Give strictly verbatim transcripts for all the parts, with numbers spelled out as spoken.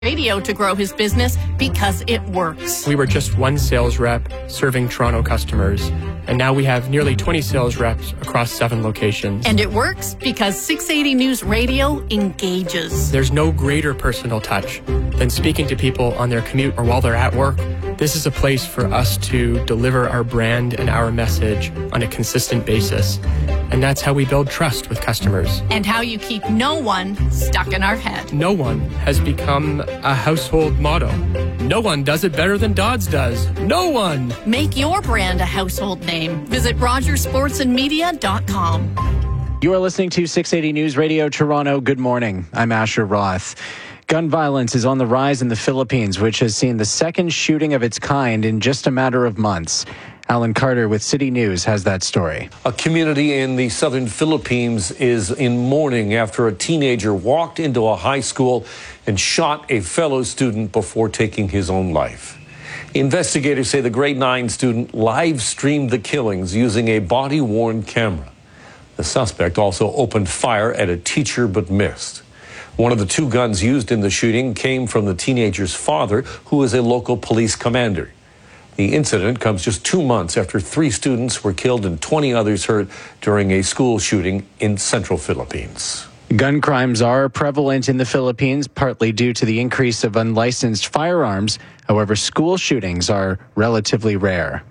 radio to grow his business because it works. We were just one sales rep serving Toronto customers, and now we have nearly twenty sales reps across seven locations. And it works because six eighty News Radio engages. There's no greater personal touch than speaking to people on their commute or while they're at work. This is a place for us to deliver our brand and our message on a consistent basis. And that's how we build trust with customers. And how you keep no one stuck in our head. No one has become a household motto. No one does it better than Dodds does. No one. Make your brand a household name. Visit rogers sports and media dot com. You are listening to six eighty News Radio Toronto. Good morning. I'm Asher Roth. Gun violence is on the rise in the Philippines, which has seen the second shooting of its kind in just a matter of months. Alan Carter with City News has that story. A community in the southern Philippines is in mourning after a teenager walked into a high school and shot a fellow student before taking his own life. Investigators say the grade nine student live streamed the killings using a body-worn camera. The suspect also opened fire at a teacher but missed. One of the two guns used in the shooting came from the teenager's father, who is a local police commander. The incident comes just two months after three students were killed and twenty others hurt during a school shooting in central Philippines. Gun crimes are prevalent in the Philippines, partly due to the increase of unlicensed firearms. However, school shootings are relatively rare.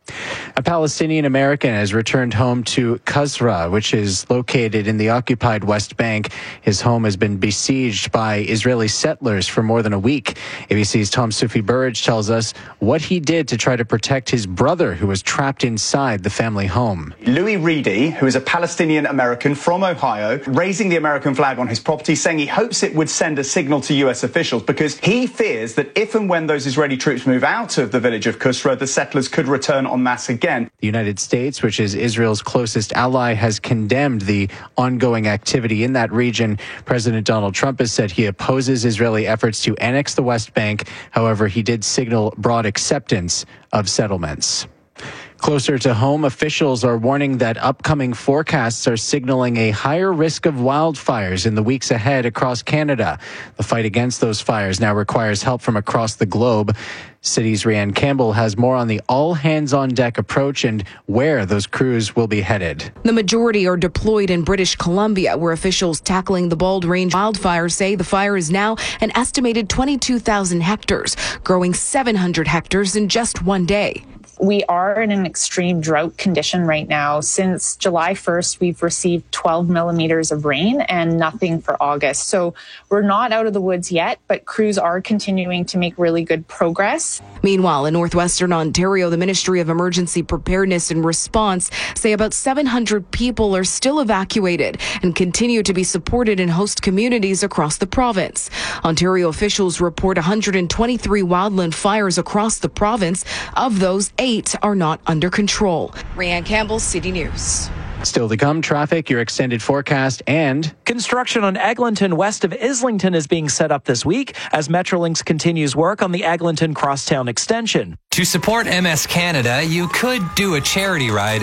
A Palestinian American has returned home to Qusra, which is located in the occupied West Bank. His home has been besieged by Israeli settlers for more than a week. A B C's Tom Sufi Burridge tells us what he did to try to protect his brother, who was trapped inside the family home. Louis Reedy, who is a Palestinian American from Ohio, raising the American flag on his property, saying he hopes it would send a signal to U S officials because he fears that if and when those Israeli troops move out of the village of Qusra, the settlers could return en masse again. The United States, which is Israel's closest ally, has condemned the ongoing activity in that region. President Donald Trump has said he opposes Israeli efforts to annex the West Bank. However, he did signal broad acceptance of settlements. Closer to home, officials are warning that upcoming forecasts are signaling a higher risk of wildfires in the weeks ahead across Canada. The fight against those fires now requires help from across the globe. City's Rianne Campbell has more on the all-hands-on-deck approach and where those crews will be headed. The majority are deployed in British Columbia, where officials tackling the Bald Range wildfire say the fire is now an estimated twenty-two thousand hectares, growing seven hundred hectares in just one day. We are in an extreme drought condition right now. Since July first, we've received twelve millimeters of rain and nothing for August. So we're not out of the woods yet, but crews are continuing to make really good progress. Meanwhile, in northwestern Ontario, the Ministry of Emergency Preparedness and Response say about seven hundred people are still evacuated and continue to be supported in host communities across the province. Ontario officials report one hundred twenty-three wildland fires across the province. Of those, eight are not under control. Rianne Campbell, City News. Still to come, traffic, your extended forecast, and construction on Eglinton west of Islington is being set up this week as Metrolinx continues work on the Eglinton Crosstown extension. To support M S Canada, you could do a charity ride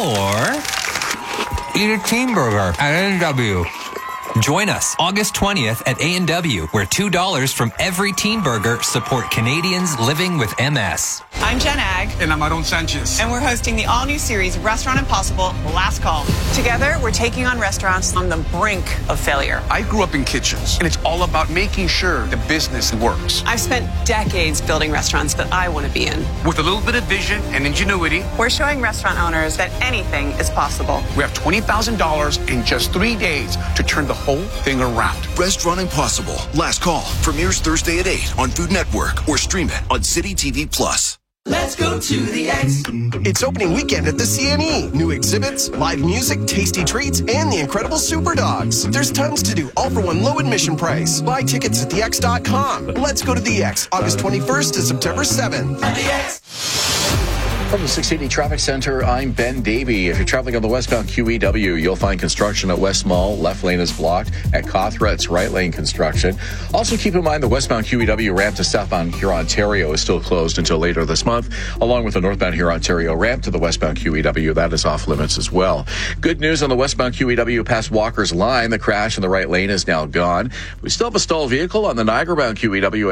or eat a teen burger at A and W. Join us August twentieth at A and W, where two dollars from every teen burger support Canadians living with M S. I'm Jen Ag. And I'm Aaron Sanchez. And we're hosting the all-new series Restaurant Impossible, Last Call. Together, we're taking on restaurants on the brink of failure. I grew up in kitchens, and it's all about making sure the business works. I've spent decades building restaurants that I want to be in. With a little bit of vision and ingenuity, we're showing restaurant owners that anything is possible. We have twenty thousand dollars in just three days to turn the whole thing around. Restaurant Impossible, Last Call, premieres Thursday at eight on Food Network or stream it on City T V Plus. Let's go to the X. It's opening weekend at the C N E. New exhibits, live music, tasty treats, and the incredible Super Dogs. There's tons to do, all for one low admission price. Buy tickets at the x dot com. Let's go to the X, August twenty-first to September seventh. The X. From the six eighty Traffic Center, I'm Ben Davey. If you're traveling on the westbound Q E W, you'll find construction at West Mall. Left lane is blocked. At Cawthra, it's right lane construction. Also, keep in mind the westbound Q E W ramp to southbound Huron-Ontario is still closed until later this month, along with the northbound Huron-Ontario ramp to the westbound Q E W. That is off limits as well. Good news on the westbound Q E W past Walker's Line. The crash in the right lane is now gone. We still have a stalled vehicle on the Niagara-bound Q E W